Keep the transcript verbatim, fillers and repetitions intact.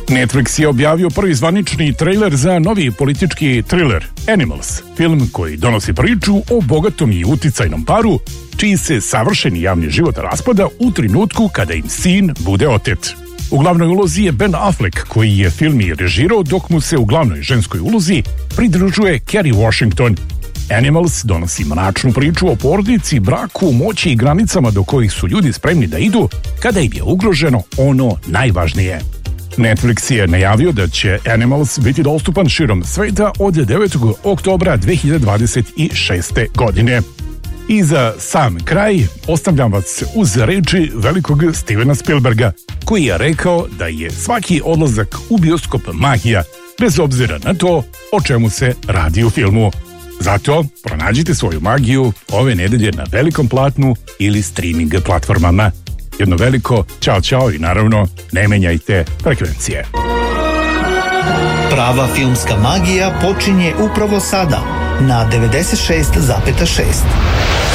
Netflix je objavio prvi zvanični trailer za novi politički thriller Animals, film koji donosi priču o bogatom i uticajnom paru, čiji se savršeni javni život raspada u trenutku kada im sin bude otet. U glavnoj ulozi je Ben Affleck, koji je film i režirao, dok mu se u glavnoj ženskoj ulozi pridružuje Kerry Washington. Animals donosi mračnu priču o porodici, braku, moći i granicama do kojih su ljudi spremni da idu kada im je ugroženo ono najvažnije. Netflix je najavio da će Animals biti dostupan širom sveta od devetog oktobra dve hiljade dvadeset šeste. godine. I za sam kraj ostavljam vas uz reči velikog Stevena Spielberga, koji je rekao da je svaki odlazak u bioskop magija, bez obzira na to o čemu se radi u filmu. Zato pronađite svoju magiju ove nedelje na velikom platnu ili streaming platformama. Jedno veliko ćao ćao i naravno ne menjajte frekvencije. Prava filmska magija počinje upravo sada na devedeset šest zarez šest.